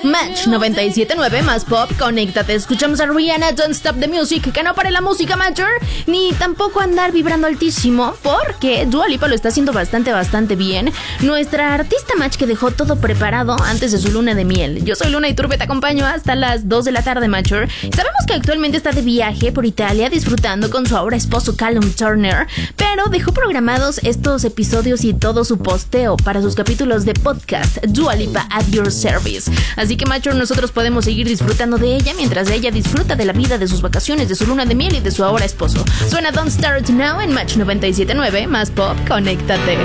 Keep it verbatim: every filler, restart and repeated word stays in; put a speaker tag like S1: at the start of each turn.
S1: Match noventa y siete punto nueve más pop, conéctate. Escuchamos a Rihanna, Don't Stop the Music. Que no pare la música, Matcher, ni tampoco andar vibrando altísimo, porque Dua Lipa lo está haciendo bastante, bastante bien. Nuestra artista Match, que dejó todo preparado antes de su luna de miel. Yo soy Luna Iturbe, te acompaño hasta las dos de la tarde, Matcher. Sabemos que actualmente está de viaje por Italia disfrutando con su ahora esposo Callum Turner, pero dejó programados estos episodios y todo su posteo para sus capítulos de podcast Dua Lipa at your service. Así que, Matcher, nosotros podemos seguir disfrutando de ella mientras ella disfruta de la vida, de sus vacaciones, de su luna de miel y de su ahora esposo. Suena Don't Start Now en Match noventa y siete punto nueve más pop, conéctate.